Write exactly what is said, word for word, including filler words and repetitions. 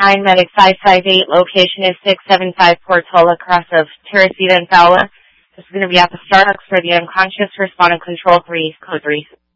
nine Medic five five eight, location is six seven five Portola, cross of Teresita and Fowler. This is going to be at the Starbucks for the unconscious. Respond and control three, code three.